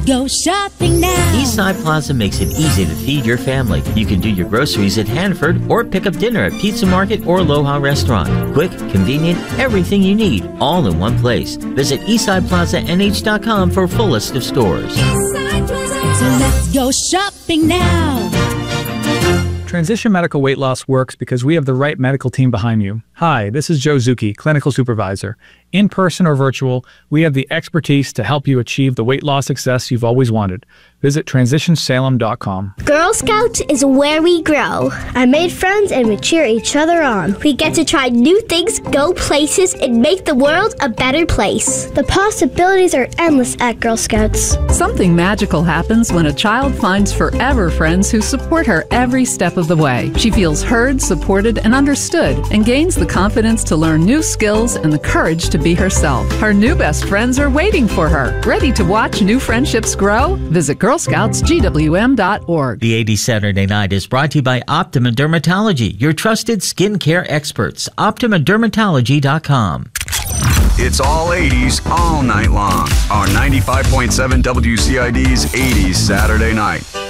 go shopping now. Eastside Plaza makes it easy to feed your family. You can do your groceries at Hanford or pick up dinner at Pizza Market or Aloha Restaurant. Quick, convenient, everything you need, all in one place. Visit EastsidePlazaNH.com for a full list of stores. Eastside Plaza. So let's go shopping now. Transition Medical Weight Loss works because we have the right medical team behind you. Hi, this is Joe Zucchi, Clinical Supervisor. In person or virtual, we have the expertise to help you achieve the weight loss success you've always wanted. Visit TransitionSalem.com. Girl Scouts is where we grow. I made friends and we cheer each other on. We get to try new things, go places, and make the world a better place. The possibilities are endless at Girl Scouts. Something magical happens when a child finds forever friends who support her every step of the way. She feels heard, supported, and understood, and gains the confidence to learn new skills and the courage to be herself. Her new best friends are waiting for her. Ready to watch new friendships grow? Visit girlscoutsgwm.org. The 80s Saturday Night is brought to you by Optima Dermatology, your trusted skincare experts. OptimaDermatology.com. It's all 80s all night long on 95.7 WCID's 80s Saturday Night.